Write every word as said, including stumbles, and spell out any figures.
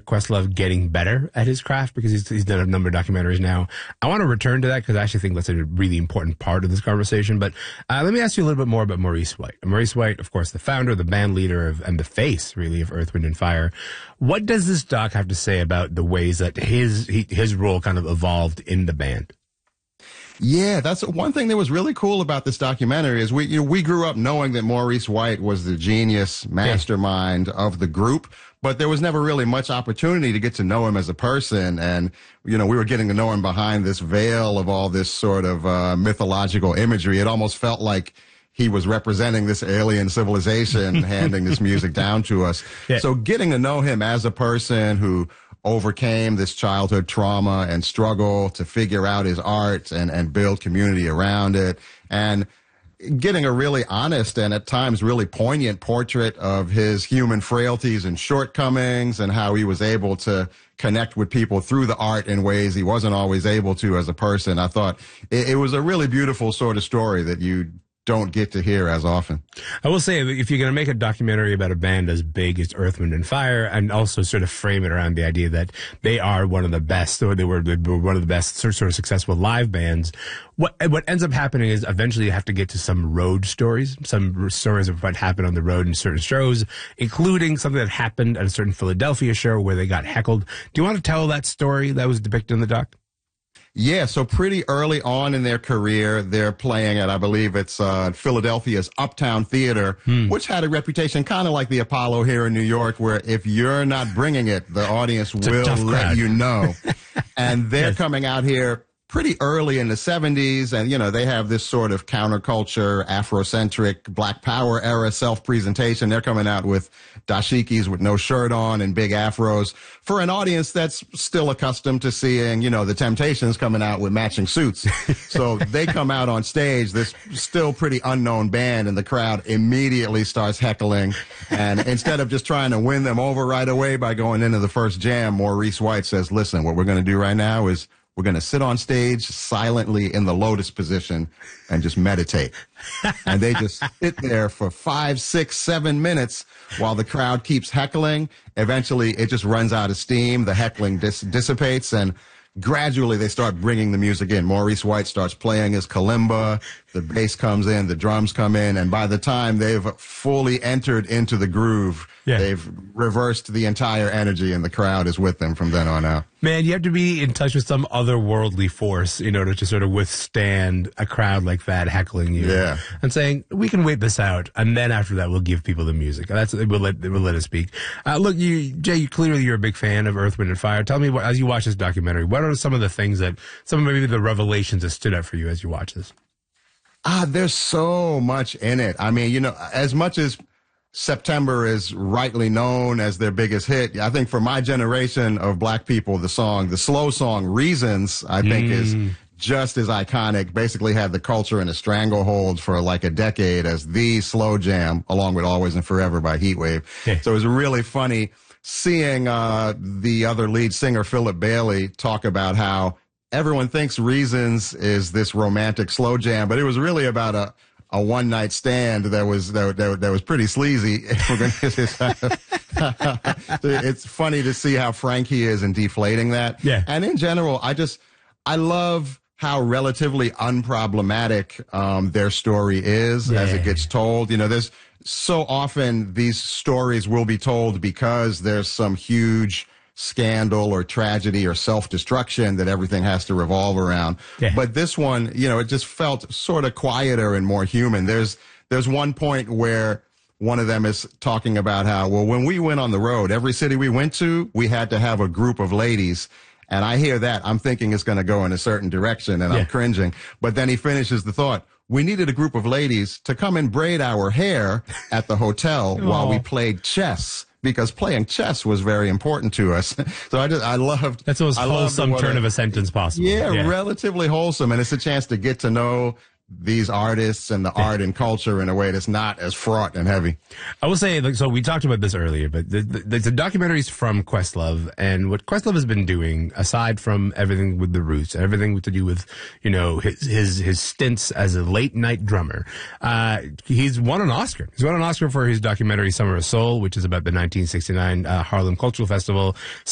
Eric Questlove getting better at his craft because he's, he's done a number of documentaries now. I want to return to that because I actually think that's a really important part of this conversation. But uh, let me ask you a little bit more about Maurice White. Maurice White, of course, the founder, the band leader, of, and the face, really, of Earth, Wind and Fire. What does this doc have to say about the ways that his he, his role kind of evolved in the band? Yeah, that's one thing that was really cool about this documentary is we you know, we grew up knowing that Maurice White was the genius mastermind yeah. of the group, but there was never really much opportunity to get to know him as a person. And, you know, we were getting to know him behind this veil of all this sort of uh, mythological imagery. It almost felt like he was representing this alien civilization, handing this music down to us. Yeah. So getting to know him as a person who overcame this childhood trauma and struggle to figure out his art and, and build community around it, and getting a really honest and at times really poignant portrait of his human frailties and shortcomings and how he was able to connect with people through the art in ways he wasn't always able to as a person. I thought it, it was a really beautiful sort of story that you don't get to hear as often. I will say, if you're going to make a documentary about a band as big as Earth, Wind and Fire, and also sort of frame it around the idea that they are one of the best, or they were, they were one of the best sort of successful live bands, what what ends up happening is eventually you have to get to some road stories, some stories of what happened on the road in certain shows, including something that happened at a certain Philadelphia show where they got heckled. Do you want to tell that story that was depicted in the doc? Yeah, so pretty early on in their career, they're playing at, I believe it's uh, Philadelphia's Uptown Theater, hmm. which had a reputation kind of like the Apollo here in New York, where if you're not bringing it, the audience it's will let you know. And they're yes. coming out here pretty early in the seventies, and, you know, they have this sort of counterculture, Afrocentric, Black Power era self-presentation. They're coming out with dashikis with no shirt on and big afros for an audience that's still accustomed to seeing, you know, the Temptations coming out with matching suits. So they come out on stage, this still pretty unknown band, and the crowd immediately starts heckling. And instead of just trying to win them over right away by going into the first jam, Maurice White says, listen, what we're going to do right now is we're going to sit on stage silently in the lotus position and just meditate. And they just sit there for five, six, seven minutes while the crowd keeps heckling. Eventually, it just runs out of steam. The heckling dis- dissipates, and gradually they start bringing the music in. Maurice White starts playing his kalimba. The bass comes in, the drums come in, and by the time they've fully entered into the groove, yeah. they've reversed the entire energy, and the crowd is with them from then on out. Man, you have to be in touch with some otherworldly force in order to sort of withstand a crowd like that heckling you yeah. and saying, we can wait this out, and then after that, we'll give people the music. That's We'll let, we'll let it speak. Uh, look, you, Jay, you, clearly you're a big fan of Earth, Wind and Fire. Tell me, what, as you watch this documentary, what are some of the things that, some of maybe the revelations that stood out for you as you watch this? Ah, there's so much in it. I mean, you know, as much as September is rightly known as their biggest hit, I think for my generation of black people, the song, the slow song Reasons, I think mm. is just as iconic, basically had the culture in a stranglehold for like a decade as the slow jam, along with Always and Forever by Heatwave. Yeah. So it was really funny seeing uh, the other lead singer, Philip Bailey, talk about how everyone thinks Reasons is this romantic slow jam, but it was really about a, a one night stand that was that, that, that was pretty sleazy. It's funny to see how frank he is in deflating that. Yeah. And in general, I just I love how relatively unproblematic um, their story is yeah. as it gets told. You know, there's so often these stories will be told because there's some huge scandal or tragedy or self-destruction that everything has to revolve around. Yeah. But this one, you know, it just felt sort of quieter and more human. There's there's one point where one of them is talking about how, well, when we went on the road, every city we went to, we had to have a group of ladies. And I hear that, I'm thinking it's going to go in a certain direction, and yeah. I'm cringing. But then he finishes the thought, we needed a group of ladies to come and braid our hair at the hotel while we played chess, because playing chess was very important to us. So I just, I loved. That's the most wholesome turn of a sentence possible. Yeah, yeah, relatively wholesome. And it's a chance to get to know these artists and the yeah. art and culture in a way that's not as fraught and heavy. I will say, like, so we talked about this earlier, but the, the, the documentary's from Questlove, and what Questlove has been doing, aside from everything with the Roots and everything to do with, you know, his his, his stints as a late night drummer, uh, he's won an Oscar. He's won an Oscar for his documentary Summer of Soul, which is about the nineteen sixty-nine uh, Harlem Cultural Festival.